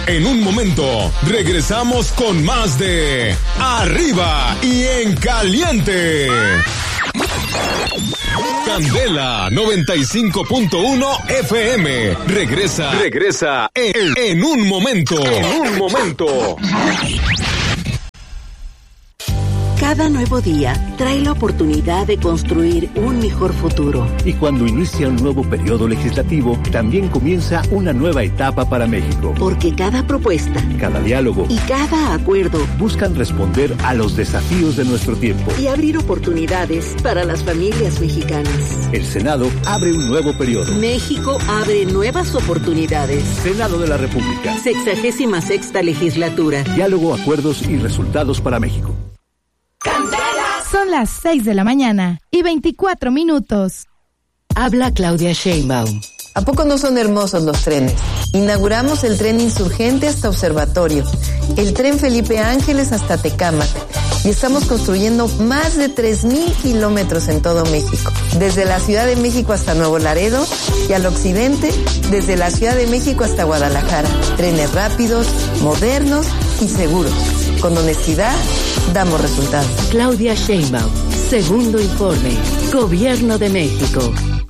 En un momento, regresamos con más de Arriba y en Caliente. Candela 95.1 FM. Regresa en un momento. Cada nuevo día trae la oportunidad de construir un mejor futuro. Y cuando inicia un nuevo periodo legislativo, también comienza una nueva etapa para México. Porque cada propuesta, cada diálogo y cada acuerdo buscan responder a los desafíos de nuestro tiempo y abrir oportunidades para las familias mexicanas. El Senado abre un nuevo periodo. México abre nuevas oportunidades. Senado de la República. 66ª legislatura. Diálogo, acuerdos y resultados para México. Son las 6 de la mañana y 24 minutos. Habla Claudia Sheinbaum. ¿A poco no son hermosos los trenes? Inauguramos el tren Insurgente hasta Observatorio, el tren Felipe Ángeles hasta Tecámac, y estamos construyendo más de 3,000 kilómetros en todo México. Desde la Ciudad de México hasta Nuevo Laredo y al occidente, desde la Ciudad de México hasta Guadalajara. Trenes rápidos, modernos y seguros. Con honestidad, damos resultados. Claudia Sheinbaum, segundo informe. Gobierno de México.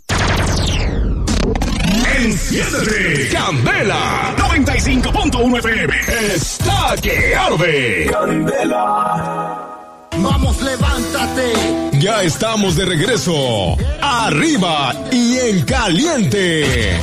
Enciéndete, Candela 95.1 FM. Está que arde. Candela. Vamos, levántate. Ya estamos de regreso. Arriba y en Caliente.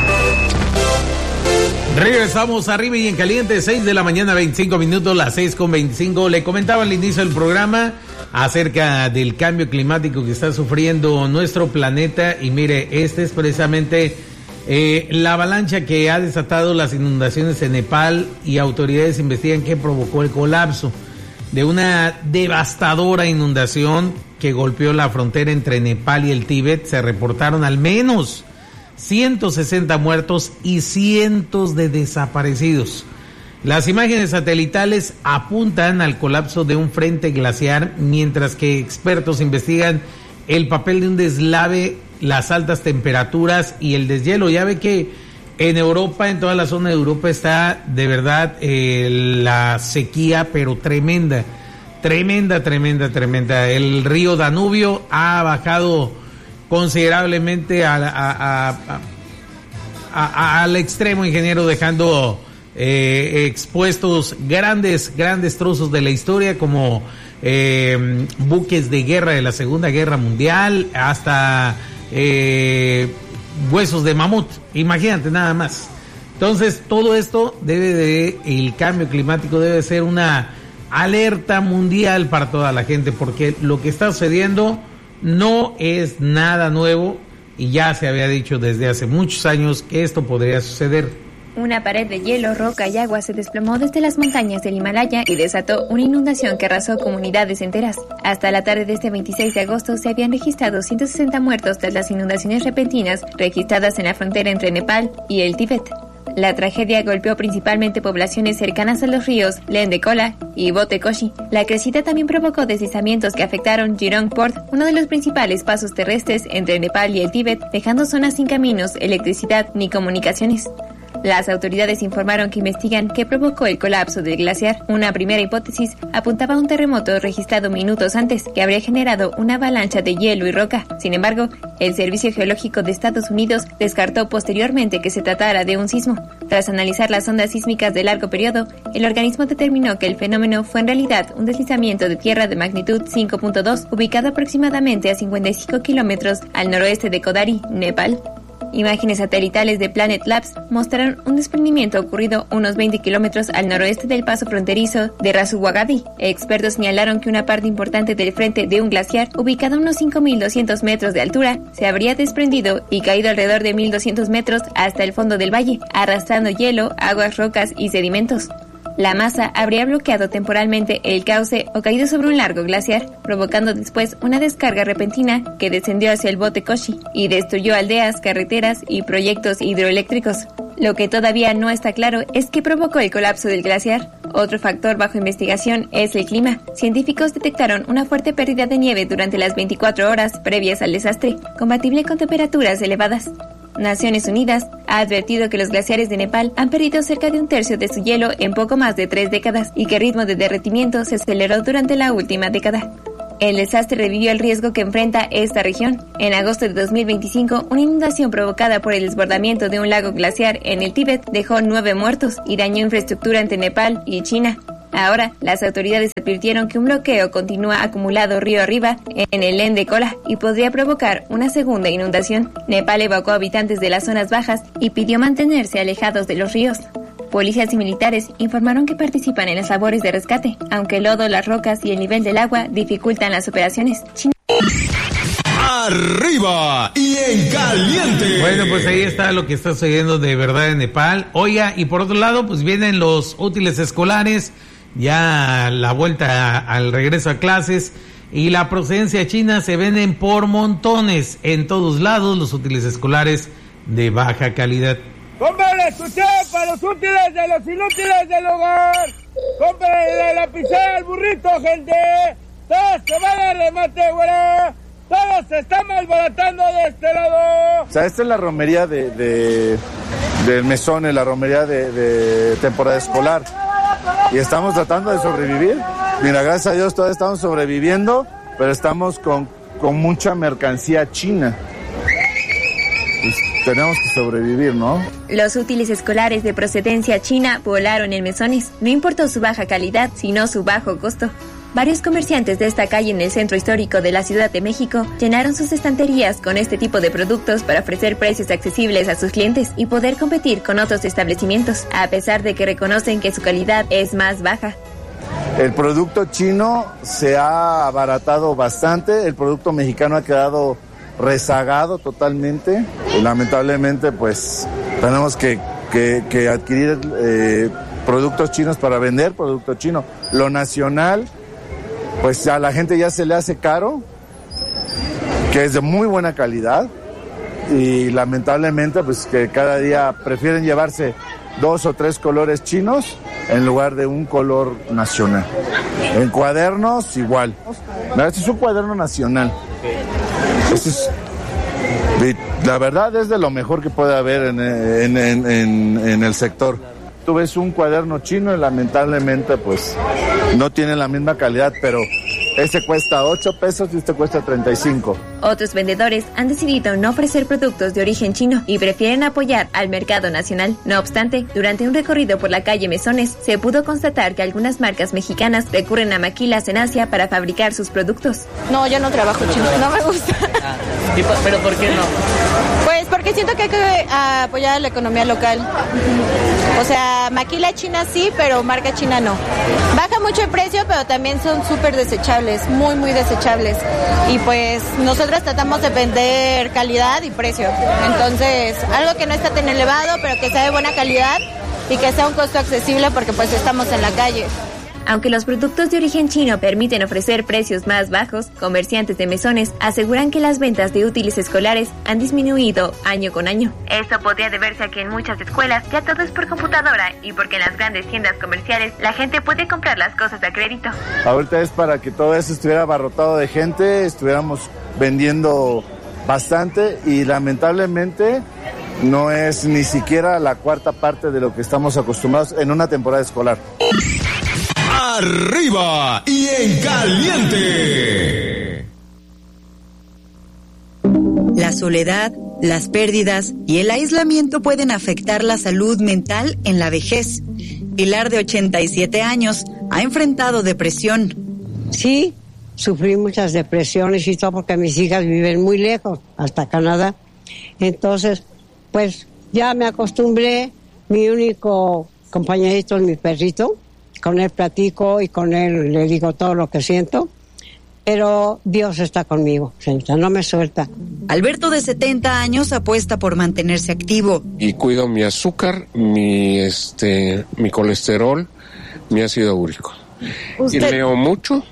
Regresamos arriba y en caliente, 6 de la mañana, 25 minutos, las 6:25. Le comentaba al inicio del programa acerca del cambio climático que está sufriendo nuestro planeta. Y mire, este es precisamente la avalancha que ha desatado las inundaciones en Nepal, y autoridades investigan qué provocó el colapso de una devastadora inundación que golpeó la frontera entre Nepal y el Tíbet. Se reportaron al menos 160 muertos y cientos de desaparecidos. Las imágenes satelitales apuntan al colapso de un frente glaciar, mientras que expertos investigan el papel de un deslave, las altas temperaturas y el deshielo. Ya ve que en Europa, en toda la zona de Europa, está de verdad la sequía, pero tremenda. El río Danubio ha bajado considerablemente al extremo, ingeniero, dejando expuestos grandes trozos de la historia, como buques de guerra de la Segunda Guerra Mundial, hasta huesos de mamut, imagínate nada más. Entonces, todo esto el cambio climático debe ser una alerta mundial para toda la gente, porque lo que está sucediendo no es nada nuevo y ya se había dicho desde hace muchos años que esto podría suceder. Una pared de hielo, roca y agua se desplomó desde las montañas del Himalaya y desató una inundación que arrasó comunidades enteras. Hasta la tarde de este 26 de agosto se habían registrado 160 muertos tras las inundaciones repentinas registradas en la frontera entre Nepal y el Tíbet. La tragedia golpeó principalmente poblaciones cercanas a los ríos Lendekola y Botekoshi. La crecida también provocó deslizamientos que afectaron Jirong Port, uno de los principales pasos terrestres entre Nepal y el Tíbet, dejando zonas sin caminos, electricidad ni comunicaciones. Las autoridades informaron que investigan qué provocó el colapso del glaciar. Una primera hipótesis apuntaba a un terremoto registrado minutos antes, que habría generado una avalancha de hielo y roca. Sin embargo, el Servicio Geológico de Estados Unidos descartó posteriormente que se tratara de un sismo. Tras analizar las ondas sísmicas de largo periodo, el organismo determinó que el fenómeno fue en realidad un deslizamiento de tierra de magnitud 5.2, ubicado aproximadamente a 55 kilómetros al noroeste de Kodari, Nepal. Imágenes satelitales de Planet Labs mostraron un desprendimiento ocurrido unos 20 kilómetros al noroeste del paso fronterizo de Rasuwagadi. Expertos señalaron que una parte importante del frente de un glaciar, ubicado a unos 5.200 metros de altura, se habría desprendido y caído alrededor de 1.200 metros hasta el fondo del valle, arrastrando hielo, aguas, rocas y sedimentos. La masa habría bloqueado temporalmente el cauce o caído sobre un largo glaciar, provocando después una descarga repentina que descendió hacia el Botekoshi y destruyó aldeas, carreteras y proyectos hidroeléctricos. Lo que todavía no está claro es qué provocó el colapso del glaciar. Otro factor bajo investigación es el clima. Científicos detectaron una fuerte pérdida de nieve durante las 24 horas previas al desastre, compatible con temperaturas elevadas. Naciones Unidas ha advertido que los glaciares de Nepal han perdido cerca de un tercio de su hielo en poco más de 3 décadas y que el ritmo de derretimiento se aceleró durante la última década. El desastre revivió el riesgo que enfrenta esta región. En agosto de 2025, una inundación provocada por el desbordamiento de un lago glaciar en el Tíbet dejó 9 muertos y dañó infraestructura entre Nepal y China. Ahora, las autoridades advirtieron que un bloqueo continúa acumulado río arriba en el Lén de Kola y podría provocar una segunda inundación. Nepal evacuó a habitantes de las zonas bajas y pidió mantenerse alejados de los ríos. Policías y militares informaron que participan en las labores de rescate, aunque el lodo, las rocas y el nivel del agua dificultan las operaciones. Arriba y en caliente. Bueno, pues ahí está lo que está sucediendo de verdad en Nepal. Oiga, y por otro lado, pues vienen los útiles escolares, ya la vuelta al regreso a clases, y la procedencia china se venden por montones en todos lados, los útiles escolares de baja calidad. ¡Cómprale escuché para los útiles de los inútiles del hogar! ¡Cómprale la lapicera al burrito, gente! ¡Todos se van a remate, güera! ¡Todos se están malbaratando de este lado! O sea, esta es la romería del mesón, la romería de temporada escolar. Y estamos tratando de sobrevivir. Mira, gracias a Dios todavía estamos sobreviviendo, pero estamos con mucha mercancía china. Pues tenemos que sobrevivir, ¿no? Los útiles escolares de procedencia china volaron en mesones. No importó su baja calidad, sino su bajo costo. Varios comerciantes de esta calle en el centro histórico de la Ciudad de México llenaron sus estanterías con este tipo de productos para ofrecer precios accesibles a sus clientes y poder competir con otros establecimientos, a pesar de que reconocen que su calidad es más baja. El producto chino se ha abaratado bastante, el producto mexicano ha quedado rezagado totalmente. Y lamentablemente, pues, tenemos que adquirir productos chinos para vender producto chino. Lo nacional, pues a la gente ya se le hace caro, que es de muy buena calidad, y lamentablemente pues que cada día prefieren llevarse 2 o 3 colores chinos en lugar de un color nacional. En cuadernos igual. Este es un cuaderno nacional. Este es, la verdad es de lo mejor que puede haber en el sector. Tú ves un cuaderno chino y lamentablemente pues no tiene la misma calidad, pero este cuesta 8 pesos y este cuesta 35. Otros vendedores han decidido no ofrecer productos de origen chino y prefieren apoyar al mercado nacional. No obstante, durante un recorrido por la calle Mesones, se pudo constatar que algunas marcas mexicanas recurren a maquilas en Asia para fabricar sus productos. No, yo no trabajo chino, no me gusta. ¿Pero por qué no? Pues porque siento que hay que apoyar la economía local. O sea, maquila china sí, pero marca china no. Baja mucho el precio, pero también son súper desechables, muy, muy desechables. Y pues nosotros tratamos de vender calidad y precio. Entonces, algo que no está tan elevado, pero que sea de buena calidad y que sea un costo accesible porque pues estamos en la calle. Aunque los productos de origen chino permiten ofrecer precios más bajos, comerciantes de mesones aseguran que las ventas de útiles escolares han disminuido año con año. Esto podría deberse a que en muchas escuelas ya todo es por computadora y porque en las grandes tiendas comerciales la gente puede comprar las cosas a crédito. Ahorita es para que todo eso estuviera abarrotado de gente, estuviéramos vendiendo bastante y lamentablemente no es ni siquiera la cuarta parte de lo que estamos acostumbrados en una temporada escolar. Arriba y en caliente. La soledad, las pérdidas y el aislamiento pueden afectar la salud mental en la vejez. Pilar, de 87 años, ha enfrentado depresión. Sí, sufrí muchas depresiones y todo porque mis hijas viven muy lejos, hasta Canadá. Entonces, pues ya me acostumbré. Mi único compañerito es mi perrito. Con él platico y con él le digo todo lo que siento. Pero Dios está conmigo, señorita, no me suelta. Alberto, de 70 años, apuesta por mantenerse activo. Y cuido mi azúcar, mi colesterol, mi ácido úrico. Y leo mucho,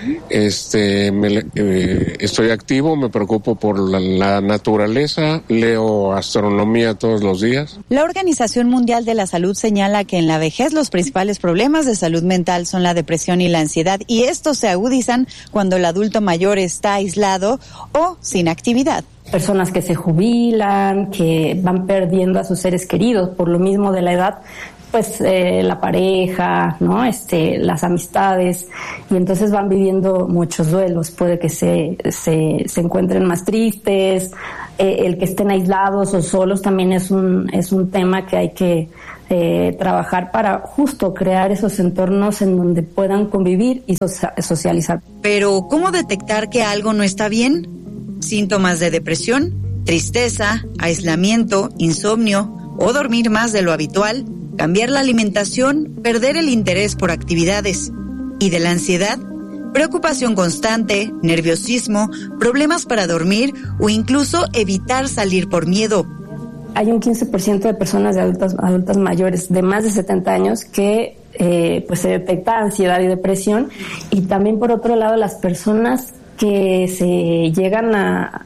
estoy activo, me preocupo por la naturaleza, leo astronomía todos los días. La Organización Mundial de la Salud señala que en la vejez los principales problemas de salud mental son la depresión y la ansiedad, y estos se agudizan cuando el adulto mayor está aislado o sin actividad. personas que se jubilan, que van perdiendo a sus seres queridos por lo mismo de la edad, pues la pareja, ¿no? Las amistades, y entonces van viviendo muchos duelos. Puede que se encuentren más tristes, el que estén aislados o solos también es un tema que hay que trabajar para justo crear esos entornos en donde puedan convivir y socializar. Pero, ¿cómo detectar que algo no está bien? Síntomas de depresión, tristeza, aislamiento, insomnio o dormir más de lo habitual, cambiar la alimentación, perder el interés por actividades. Y de la ansiedad, preocupación constante, nerviosismo, problemas para dormir o incluso evitar salir por miedo. Hay un 15% de personas de adultas mayores de más de 70 años que pues se detecta ansiedad y depresión, y también por otro lado las personas que se llegan a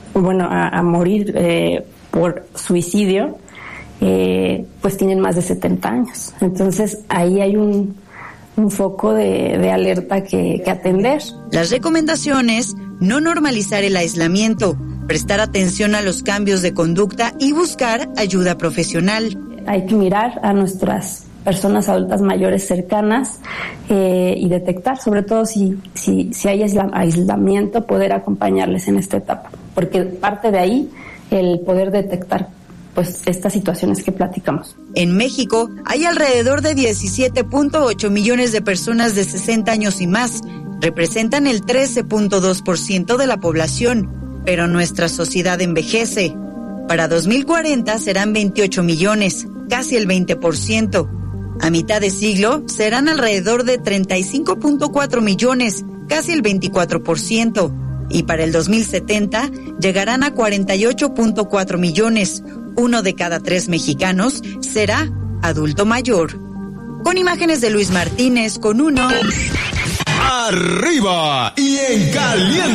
morir por suicidio, pues tienen más de 70 años. Entonces ahí hay un foco de alerta que atender. Las recomendaciones: no normalizar el aislamiento, prestar atención a los cambios de conducta y buscar ayuda profesional. Hay que mirar a nuestras personas adultas mayores cercanas y detectar, sobre todo si hay aislamiento, poder acompañarles en esta etapa, porque parte de ahí el poder detectar pues estas situaciones que platicamos. En México hay alrededor de 17.8 millones de personas de 60 años y más. Representan el 13.2% de la población, pero nuestra sociedad envejece. Para 2040 serán 28 millones, casi el 20%. A mitad de siglo serán alrededor de 35.4 millones, casi el 24%. Y para el 2070 llegarán a 48.4 millones. 1 de cada 3 mexicanos será adulto mayor. Con imágenes de Luis Martínez, con 1. Arriba y en caliente.